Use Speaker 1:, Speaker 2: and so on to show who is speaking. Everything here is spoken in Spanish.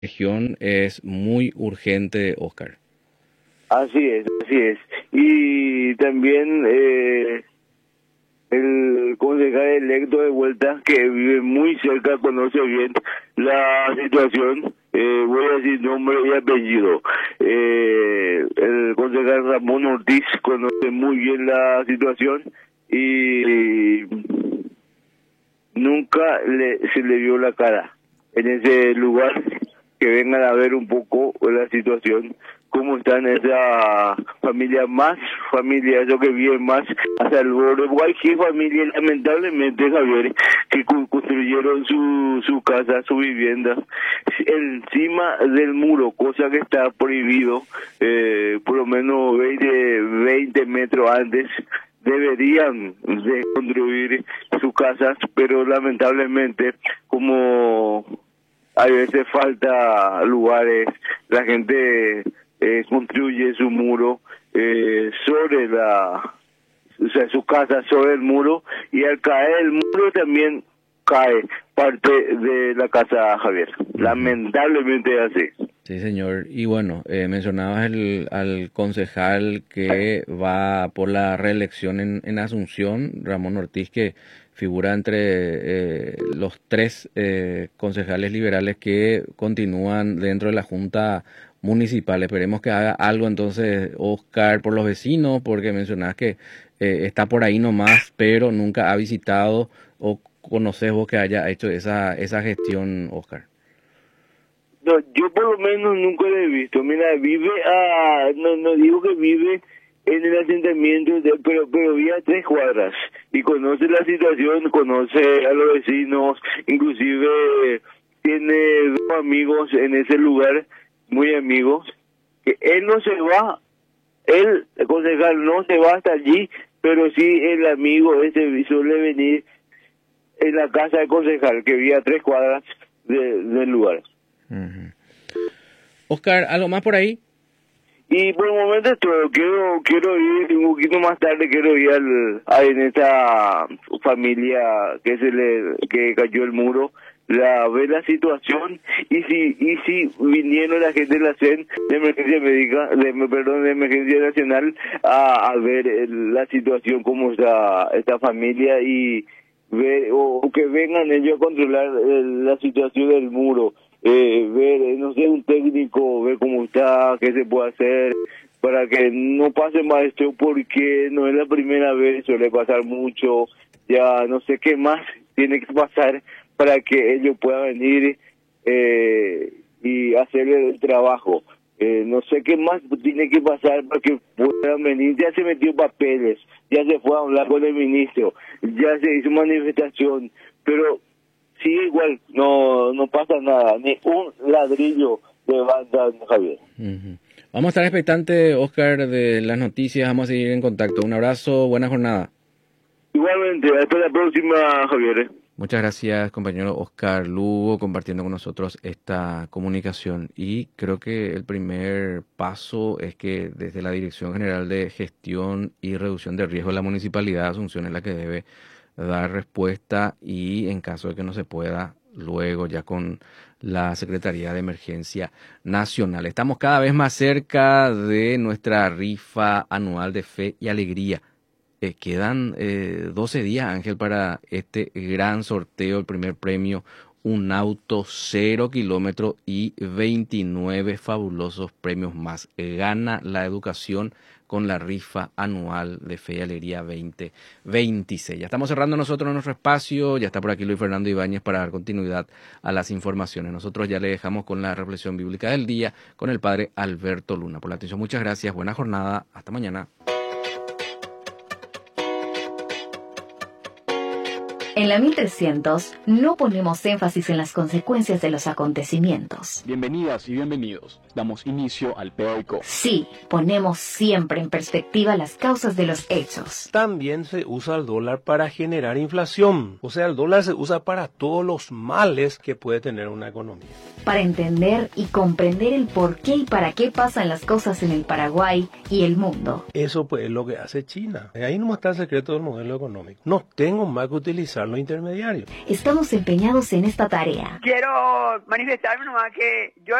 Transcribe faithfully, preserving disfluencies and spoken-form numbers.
Speaker 1: región es muy urgente, Oscar.
Speaker 2: Así es, así es. Y también eh, el concejal electo de vuelta, que vive muy cerca, conoce bien la situación. Eh, voy a decir nombre y apellido. Eh, el concejal Ramón Ortiz conoce muy bien la situación y nunca le, se le vio la cara en ese lugar. Que vengan a ver un poco la situación, cómo están esa familia, más familias, eso que viven más hacia el borde. Cualquier familia, lamentablemente, Javier, que cu- construyeron su, su casa, su vivienda, encima del muro, cosa que está prohibido, eh, por lo menos veinte, veinte metros antes, deberían de construir sus casas, pero lamentablemente, como hay veces falta lugares, la gente eh, construye su muro eh, sobre la, o sea, su casa sobre el muro, y al caer el muro también cae parte de la casa, Javier.
Speaker 1: Uh-huh.
Speaker 2: Lamentablemente es así.
Speaker 1: Sí, señor. Y bueno, eh, mencionabas el, al concejal que va por la reelección en, en Asunción, Ramón Ortiz, que figura entre eh, los tres eh, concejales liberales que continúan dentro de la Junta Municipal. Esperemos que haga algo entonces, Oscar, por los vecinos, porque mencionabas que eh, está por ahí nomás, pero nunca ha visitado o conoces vos que haya hecho esa, esa gestión, Oscar.
Speaker 2: No, yo por lo menos nunca lo he visto. Mira, vive a, no, no digo que vive en el asentamiento, de, pero pero vive a tres cuadras y conoce la situación, conoce a los vecinos, inclusive tiene dos amigos en ese lugar, muy amigos, que él no se va, él, el concejal, no se va hasta allí, pero sí el amigo ese suele venir en la casa del concejal, que vive a tres cuadras de, del lugar.
Speaker 1: Uh-huh. Oscar, ¿algo más por ahí?
Speaker 2: Y por el momento es todo. Quiero, quiero ir un poquito más tarde, quiero ir al, a en esta familia que se le, que cayó el muro, la ver la situación, y si, y si vinieron la gente de la C E N, de emergencia médica, de, perdón, de emergencia nacional, a, a ver el, la situación, cómo está esta familia, y ver, o, o que vengan ellos a controlar el, la situación del muro. Eh, ver, no sé, un técnico, ver cómo está, qué se puede hacer, para que no pase más esto, porque no es la primera vez, suele pasar mucho, ya no sé qué más tiene que pasar para que ellos puedan venir eh, y hacer el trabajo. Eh, no sé qué más tiene que pasar para que puedan venir. Ya se metió papeles, ya se fue a hablar con el ministro, ya se hizo manifestación, pero sí, igual, no no pasa nada, ni un ladrillo levantan, Javier.
Speaker 1: Uh-huh. Vamos a estar expectantes, Oscar, de las noticias, vamos a seguir en contacto. Un abrazo, buena jornada.
Speaker 2: Igualmente, hasta la próxima, Javier.
Speaker 1: Muchas gracias, compañero Oscar Lugo, compartiendo con nosotros esta comunicación. Y creo que el primer paso es que desde la Dirección General de Gestión y Reducción de Riesgo de la Municipalidad de Asunción es la que debe dar respuesta, y en caso de que no se pueda, luego ya con la Secretaría de Emergencia Nacional. Estamos cada vez más cerca de nuestra rifa anual de Fe y Alegría. Eh, quedan eh, doce días, Ángel, para este gran sorteo. El primer premio, un auto cero kilómetros y veintinueve fabulosos premios más. Gana la educación con la rifa anual de Fe y Alegría veinte veintiséis. Ya estamos cerrando nosotros nuestro espacio. Ya está por aquí Luis Fernando Ibáñez para dar continuidad a las informaciones. Nosotros ya le dejamos con la reflexión bíblica del día con el padre Alberto Luna. Por la atención, muchas gracias. Buena jornada. Hasta mañana.
Speaker 3: En la mil trescientos no ponemos énfasis en las consecuencias de los acontecimientos.
Speaker 4: Bienvenidas y bienvenidos. Damos inicio al periódico.
Speaker 3: Sí, ponemos siempre en perspectiva las causas de los hechos.
Speaker 5: También se usa el dólar para generar inflación. O sea, el dólar se usa para todos los males que puede tener una economía.
Speaker 3: Para entender y comprender el por qué y para qué pasan las cosas en el Paraguay y el mundo.
Speaker 5: Eso pues es lo que hace China. Ahí no está el secreto del modelo económico. No tengo más que utilizar neutralizar los intermediarios.
Speaker 3: Estamos empeñados en esta tarea.
Speaker 6: Quiero manifestarme nomás que yo